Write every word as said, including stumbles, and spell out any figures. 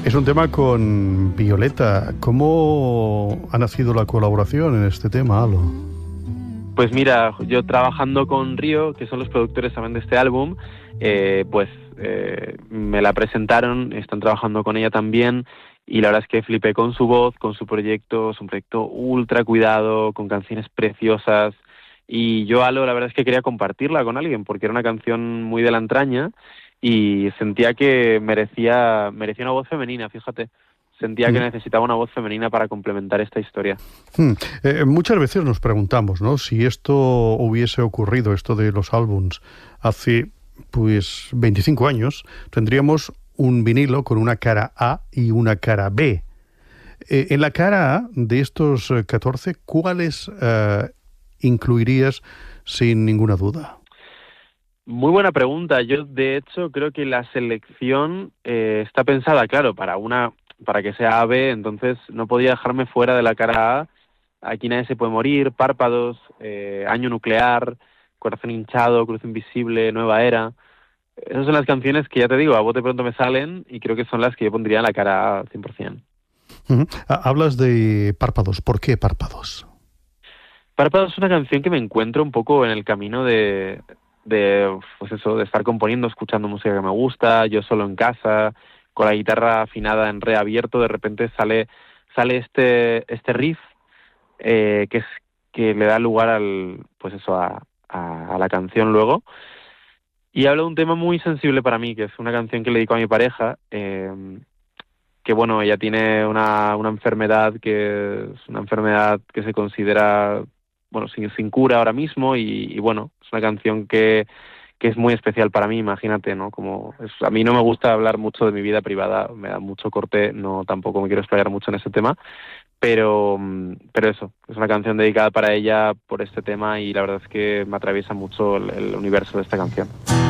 Es un tema con Violeta. ¿Cómo ha nacido la colaboración en este tema, Alo? Pues mira, yo trabajando con Río, que son los productores también de este álbum, eh, pues eh, me la presentaron, están trabajando con ella también, y la verdad es que flipé con su voz, con su proyecto. Es un proyecto ultra cuidado, con canciones preciosas, y yo, Alo, la verdad es que quería compartirla con alguien, porque era una canción muy de la entraña, y sentía que merecía, merecía una voz femenina, fíjate. Sentía que necesitaba una voz femenina para complementar esta historia. Hmm. Eh, muchas veces nos preguntamos, ¿no?, si esto hubiese ocurrido, esto de los álbums, hace pues veinticinco años, tendríamos un vinilo con una cara A y una cara B. Eh, en la cara A de estos catorce, ¿cuáles eh, incluirías sin ninguna duda? Muy buena pregunta. Yo, de hecho, creo que la selección eh, está pensada, claro, para una para que sea A B, entonces no podía dejarme fuera de la cara A. Aquí nadie se puede morir, Párpados, eh, Año Nuclear, Corazón Hinchado, Cruz Invisible, Nueva Era. Esas son las canciones que, ya te digo, a bote pronto me salen, y creo que son las que yo pondría en la cara A cien por ciento. Uh-huh. Hablas de Párpados. ¿Por qué Párpados? Párpados es una canción que me encuentro un poco en el camino de, de, pues eso, de estar componiendo, escuchando música que me gusta, yo solo en casa, con la guitarra afinada en re abierto. De repente sale sale este este riff eh, que es que le da lugar al, pues eso, a, a, a la canción luego. Y habla de un tema muy sensible para mí, que es una canción que le dedico a mi pareja, eh, que bueno, ella tiene una, una enfermedad que es una enfermedad que se considera, bueno, sin, sin cura ahora mismo, y, y bueno, es una canción que, que es muy especial para mí, imagínate, ¿no? Como es, a mí no me gusta hablar mucho de mi vida privada, me da mucho corte, no, tampoco me quiero explayar mucho en ese tema, pero, pero eso, es una canción dedicada para ella por este tema, y la verdad es que me atraviesa mucho el, el universo de esta canción.